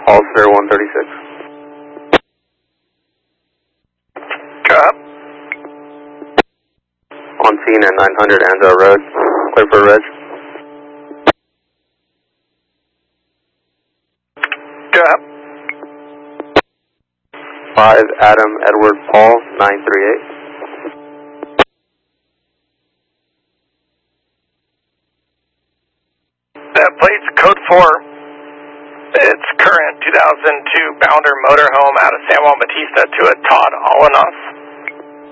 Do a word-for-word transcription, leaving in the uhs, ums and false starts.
Hollister one thirty-six. Up. On scene at nine hundred Anzo Road. Clear for reg. Up. five Adam Edward Paul nine three eight. That plate's code four. It's current two thousand two Bounder motorhome out of San Juan Bautista to a Todd Olenos.